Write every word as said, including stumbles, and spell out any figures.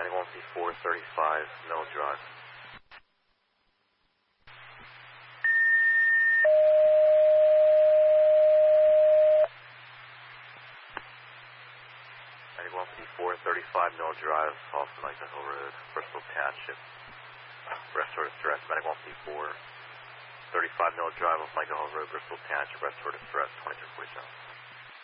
Anyone P four thirty-five, Mill Drive. Anyone P four thirty-five, Mill Drive, off Micah Hill Road, Bristol Township. Restore distress, anyone P four thirty-five, Mill Drive, off Micah Hill Road, Bristol Township, restore distress, twenty-three forty-seven.